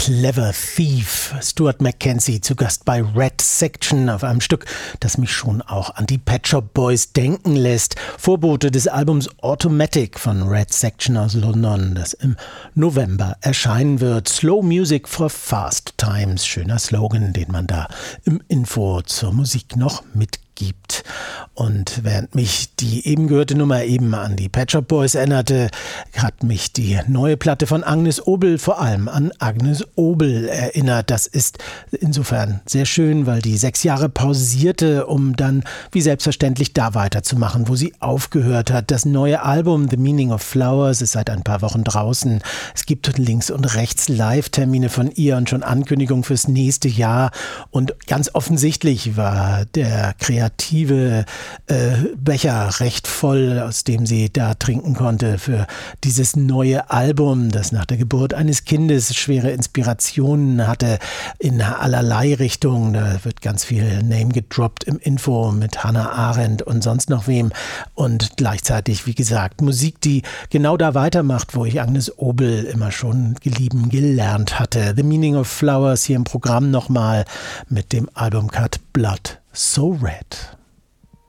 Clever Thief. Stuart Mackenzie zu Gast bei Red Section auf einem Stück, das mich schon auch an die Pet Shop Boys denken lässt. Vorbote des Albums Automatic von Red Section aus London, das im November erscheinen wird. Slow Music for Fast Times. Schöner Slogan, den man da im Info zur Musik noch mitgibt. Und während mich die eben gehörte Nummer eben an die Pet Shop Boys erinnerte, hat mich die neue Platte von Agnes Obel vor allem an Agnes Obel erinnert. Das ist insofern sehr schön, weil die 6 Jahre pausierte, um dann wie selbstverständlich da weiterzumachen, wo sie aufgehört hat. Das neue Album The Meaning of Flowers ist seit ein paar Wochen draußen. Es gibt links und rechts Live-Termine von ihr und schon Ankündigung fürs nächste Jahr. Und ganz offensichtlich war der kreative Becher recht voll, aus dem sie da trinken konnte für dieses neue Album, das nach der Geburt eines Kindes schwere Inspirationen hatte in allerlei Richtungen. Da wird ganz viel Name gedroppt im Info mit Hannah Arendt und sonst noch wem. Und gleichzeitig, wie gesagt, Musik, die genau da weitermacht, wo ich Agnes Obel immer schon lieben gelernt hatte. The Meaning of Flowers hier im Programm nochmal mit dem Albumcut Blood So Red.